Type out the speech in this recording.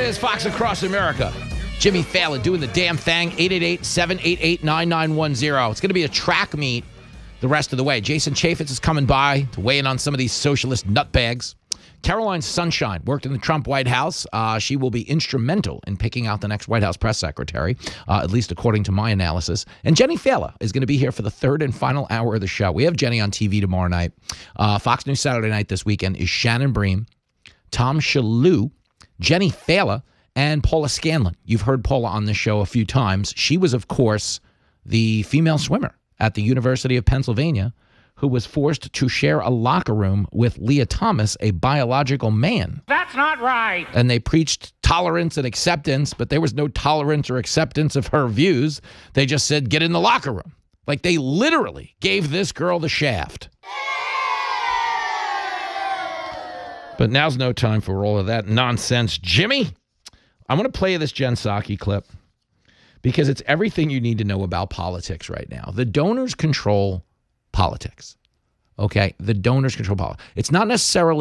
is Fox Across America. Jimmy Fallon doing the damn thing. 888-788-9910. It's going to be a track meet the rest of the way. Jason Chaffetz is coming by to weigh in on some of these socialist nutbags. Caroline Sunshine worked in the Trump White House. She will be instrumental in picking out the next White House press secretary, at least according to my analysis. And Jenny Fallon is going to be here for the third and final hour of the show. We have Jenny on TV tomorrow night. Fox News Saturday night this weekend is Shannon Bream, Tom Shalhoub, Jenny Fallon, and Paula Scanlon. You've heard Paula on this show a few times. She was, of course, the female swimmer at the University of Pennsylvania who was forced to share a locker room with Leah Thomas, a biological man. That's not right. And they preached tolerance and acceptance, but there was no tolerance or acceptance of her views. They just said, get in the locker room. Like, they literally gave this girl the shaft. But now's no time for all of that nonsense. Jimmy, I'm going to play you this Jen Psaki clip because it's everything you need to know about politics right now. The donors control politics. Okay? The donors control politics. It's not necessarily